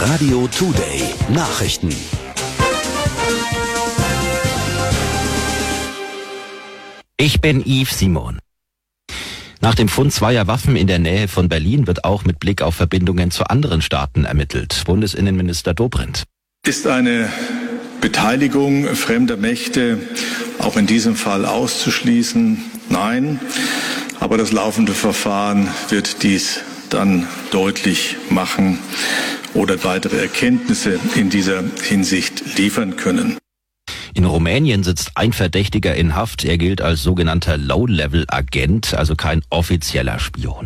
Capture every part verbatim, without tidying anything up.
Radio Today Nachrichten. Ich bin Yves Simon. Nach dem Fund zweier Waffen in der Nähe von Berlin wird auch mit Blick auf Verbindungen zu anderen Staaten ermittelt. Bundesinnenminister Dobrindt. Ist eine Beteiligung fremder Mächte auch in diesem Fall auszuschließen? Nein. Aber das laufende Verfahren wird dies dann deutlich machen oder weitere Erkenntnisse in dieser Hinsicht liefern können. In Rumänien sitzt ein Verdächtiger in Haft. Er gilt als sogenannter Low-Level-Agent, also kein offizieller Spion.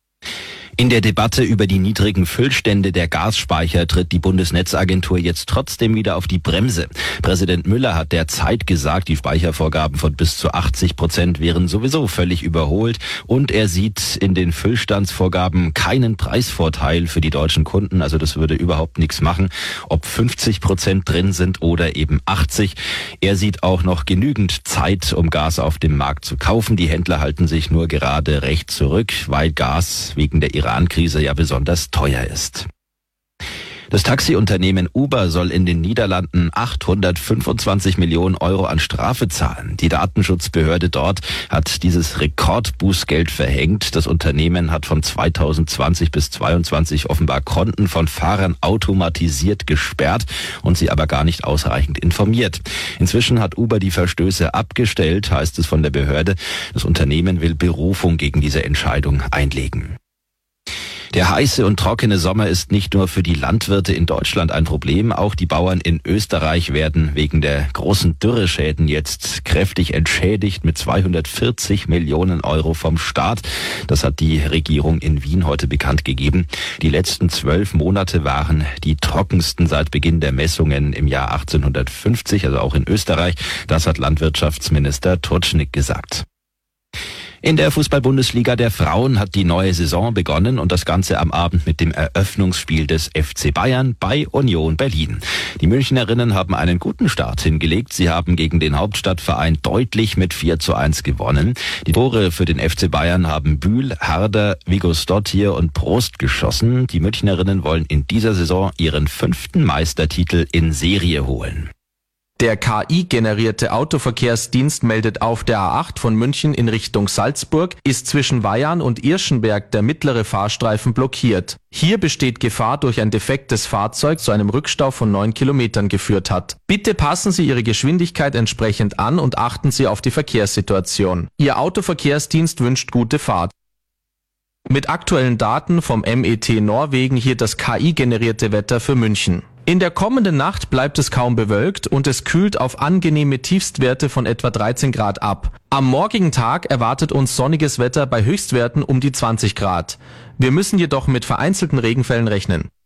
In der Debatte über die niedrigen Füllstände der Gasspeicher tritt die Bundesnetzagentur jetzt trotzdem wieder auf die Bremse. Präsident Müller hat derzeit gesagt, die Speichervorgaben von bis zu achtzig Prozent wären sowieso völlig überholt und er sieht in den Füllstandsvorgaben keinen Preisvorteil für die deutschen Kunden. Also das würde überhaupt nichts machen, ob fünfzig Prozent drin sind oder eben achtzig. Er sieht auch noch genügend Zeit, um Gas auf dem Markt zu kaufen. Die Händler halten sich nur gerade recht zurück, weil Gas wegen der Iran-Krise ja besonders teuer ist. Das Taxiunternehmen Uber soll in den Niederlanden achthundertfünfundzwanzig Millionen Euro an Strafe zahlen. Die Datenschutzbehörde dort hat dieses Rekordbußgeld verhängt. Das Unternehmen hat von zweitausendzwanzig bis zweitausendzweiundzwanzig offenbar Konten von Fahrern automatisiert gesperrt und sie aber gar nicht ausreichend informiert. Inzwischen hat Uber die Verstöße abgestellt, heißt es von der Behörde. Das Unternehmen will Berufung gegen diese Entscheidung einlegen. Der heiße und trockene Sommer ist nicht nur für die Landwirte in Deutschland ein Problem, auch die Bauern in Österreich werden wegen der großen Dürreschäden jetzt kräftig entschädigt mit zweihundertvierzig Millionen Euro vom Staat. Das hat die Regierung in Wien heute bekannt gegeben. Die letzten zwölf Monate waren die trockensten seit Beginn der Messungen im Jahr achtzehnhundertfünfzig, also auch in Österreich. Das hat Landwirtschaftsminister Turczynk gesagt. In der Fußball-Bundesliga der Frauen hat die neue Saison begonnen und das Ganze am Abend mit dem Eröffnungsspiel des F C Bayern bei Union Berlin. Die Münchnerinnen haben einen guten Start hingelegt. Sie haben gegen den Hauptstadtverein deutlich mit vier zu eins gewonnen. Die Tore für den F C Bayern haben Bühl, Harder, Vigosdottir und Prost geschossen. Die Münchnerinnen wollen in dieser Saison ihren fünften Meistertitel in Serie holen. Der K I-generierte Autoverkehrsdienst meldet auf, der A acht von München in Richtung Salzburg ist zwischen Weyarn und Irschenberg der mittlere Fahrstreifen blockiert. Hier besteht Gefahr durch ein defektes Fahrzeug zu einem Rückstau von neun Kilometern geführt hat. Bitte passen Sie Ihre Geschwindigkeit entsprechend an und achten Sie auf die Verkehrssituation. Ihr Autoverkehrsdienst wünscht gute Fahrt. Mit aktuellen Daten vom M E T Norwegen hier das K I-generierte Wetter für München. In der kommenden Nacht bleibt es kaum bewölkt und es kühlt auf angenehme Tiefstwerte von etwa dreizehn Grad ab. Am morgigen Tag erwartet uns sonniges Wetter bei Höchstwerten um die zwanzig Grad. Wir müssen jedoch mit vereinzelten Regenfällen rechnen.